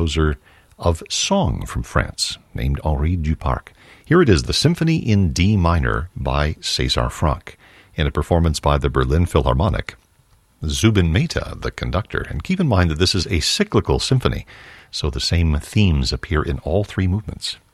composer of song from France, named Henri Duparc. Here it is, the Symphony in D minor by César Franck, in a performance by the Berlin Philharmonic. Zubin Mehta, the conductor. And keep in mind that this is a cyclical symphony, so the same themes appear in all three movements.